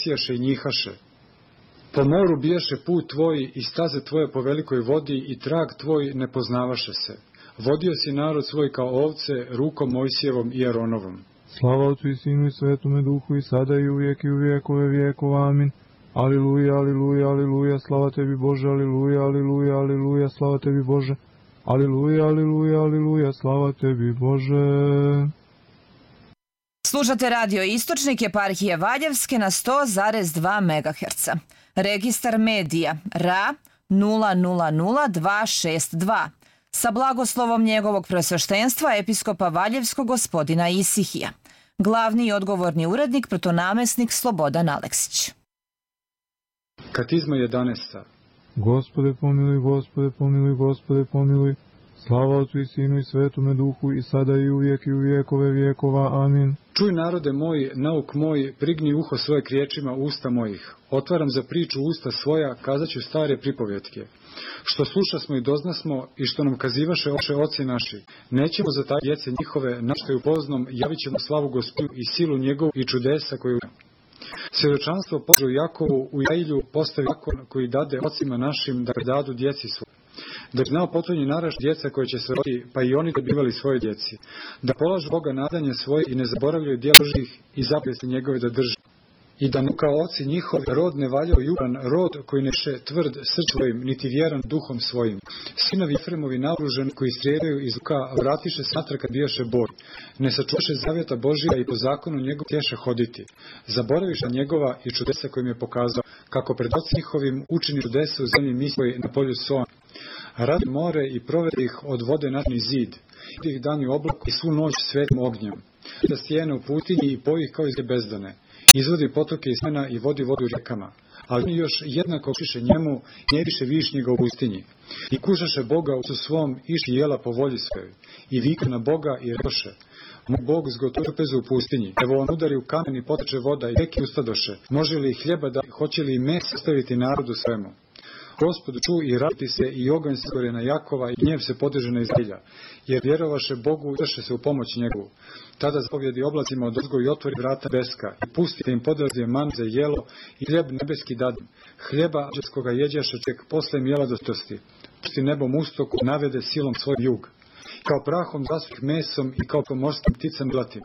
sijaše i njihaše. Po moru bijaše put tvoj i staze tvoje po velikoj vodi i trag tvoj ne poznavaše se. Vodio si narod svoj kao ovce rukom Mojsijevom i Aronovom. Slava Otcu i Sinu i Svetome Duhu i sada i uvijek i u vijekove vijekova. Amin. Aliluja, aliluja, aliluja, slava tebi Bože, aliluja, aliluja, aliluja, slava tebi Bože. Aliluja, aliluja, aliluja, slava tebi Bože. Slušate radio Istočnik eparhije Valjevske na 100,2 MHz. Registar medija RA 000262 sa blagoslovom njegovog preosveštenstva episkopa Valjevskog gospodina Isihija. Glavni i odgovorni urednik protonamesnik Slobodan Aleksić. Katizma 11. Gospode pomiluj, Gospode pomiluj, Gospode pomiluj. Slava Otcu i Sinu i Svetome Duhu i sada i uvijek i u vijekove vijekova. Amin. Čuj narode moj, nauk moj, prigni uho svoje k riječima usta mojih. Otvaram za priču usta svoja, kazaću stare pripovjetke. Što slušasmo i doznasmo i što nam kazivaše oci naši. Nećemo za taj djece njihove, našto je upoznom, javit ćemo slavu Gospodu i silu njegovu i čudesa koju. Svjedočanstvo Božu Jakovu u Jailju postavi zakon koji dade ocima našim da predadu djeci svoje. Da bi znao potonji naraštaj djeca koje će se roditi, pa i oni da bivali svoje djeci. Da polažu Boga nadanje svoje i ne zaboravljaju djela Božjih i zapovjesti njegove da drže. I da kao oci njihovi rod ne valjao i ubran, rod koji neše tvrd srce svojim, niti vjeran duhom svojim. Sinovi Efremovi naoružani koji strijeljaju iz luka, vratiše se natrag kad bijaše bor. Ne sačuvaše zavjeta Božija i po zakonu njegov tješe hoditi. Zaboraviše njegova i čudesa kojim je pokazao, kako pred oci njihovim učini čudesa u zemlji Misjoj na polju Soan. Radi more i provede ih od vode načni zid. Ih dani oblaku i svu noć svetim ognjem. Da stijene u pustinji i poji ih kao iz bezdane. Izvodi potoke iz semena i vodi vodu rijekama. Ali oni još jednako kušiše njemu, nje više višnjega u pustinji. I kušaše Boga u svom iši jela po volji svojoj. I vika na Boga i rekoše: Moj Bog zgotovi trpezu u pustinji. Evo on udari u kamen i poteče voda i reki ustadoše. Može li hljeba da, hoće li meso staviti narodu svemu? Gospodu čuj i raditi se i oganj se gore na Jakova i gnjev se podiže na Izraelja, jer vjerovaše Bogu i drže se u pomoć njegovu. Tada zapovjedi oblacima odozgo i otvori vrata nebeska i pustite im podrazije man za jelo i hljeb nebeski dadne. Hljeba anđelskoga jeđaše ček posle im jela dostosti. Pusti nebom ustoku, navede silom svoj jug. Kao prahom zasvih mesom i kao po morskim pticama glatim.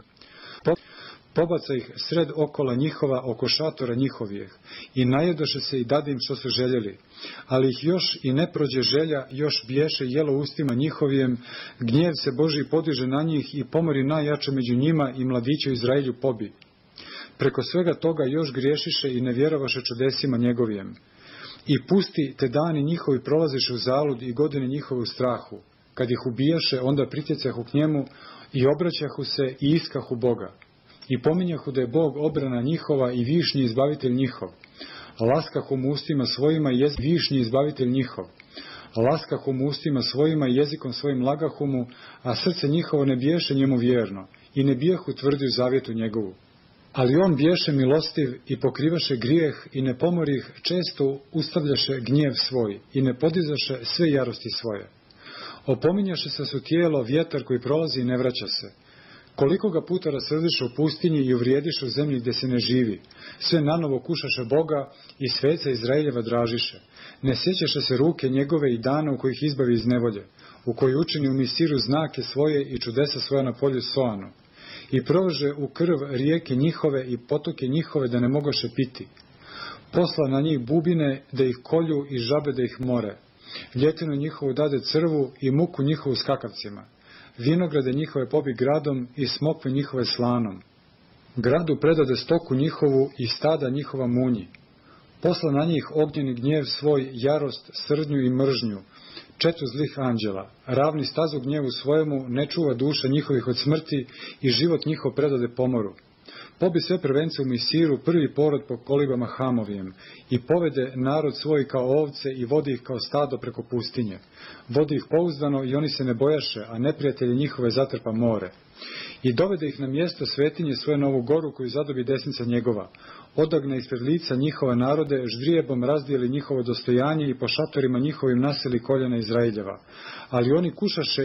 Pobaca ih sred okola njihova, oko šatora njihovijeh, i najedoše se i dade im što su željeli. Ali ih još i ne prođe želja, još biješe jelo ustima njihovijem, gnjev se Božji podiže na njih i pomori najjače među njima i mladiće u Izraelju pobi. Preko svega toga još griješiše i ne vjerovaše čudesima njegovijem. I pusti te dani njihovi prolaziše u zalud i godine njihove u strahu. Kad ih ubijaše, onda pritjecahu k njemu i obraćahu se i iskahu Boga. I pominjahu da je Bog obrana njihova i višnji izbavitelj njihov. Laskahu mu ustima svojima i višnji izbavitelj njihov. Laskahu mu ustima svojima i jezikom svojim lagahu mu, a srce njihovo ne biješe njemu vjerno i ne bijahu tvrdi u zavjetu njegovu. Ali on biješe milostiv i pokrivaše grijeh i ne pomorih, često ustavljaše gnjev svoj i ne podizaše sve jarosti svoje. Opominjaše se su tijelo, vjetar koji prolazi i ne vraća se. Koliko ga puta rasrdiše u pustinji i uvrijediše u zemlji gdje se ne živi. Sve nanovo kušaše Boga i sveca Izraeljeva dražiše. Ne sjećaše se ruke njegove i dana u kojih izbavi iz nevolje, u koji učini u Misiru znake svoje i čudesa svoja na polju Soanu. I prože u krv rijeke njihove i potoke njihove da ne mogoše piti. Posla na njih bubine da ih kolju i žabe da ih more. Ljetinu njihovu dade crvu i muku njihovu skakavcima. Vinograde njihove pobi gradom i smokve njihove slanom. Gradu predade stoku njihovu i stada njihova munji. Posla na njih ognjeni gnjev svoj, jarost, srdnju i mržnju, četu zlih anđela. Ravni stazu gnjevu svojemu, ne čuva duša njihovih od smrti i život njihov predade pomoru. Pobi sve prvence u Misiru, prvi porod po kolibama Hamovijem, i povede narod svoj kao ovce i vodi ih kao stado preko pustinje. Vodi ih pouzdano i oni se ne bojaše, a neprijatelji njihove zatrpa more. I dovede ih na mjesto svetinje svoje na ovu goru koju zadobi desnica njegova. Odagne ispred lica njihova narode, ždrijebom razdijeli njihovo dostojanje i po šatorima njihovim naseli koljena Izraeljeva. Ali oni kušaše